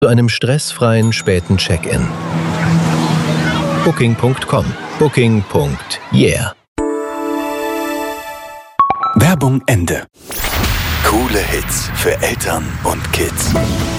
zu einem stressfreien späten Check-in. Booking.com. Booking.yeah. Werbung Ende. Coole Hits für Eltern und Kids.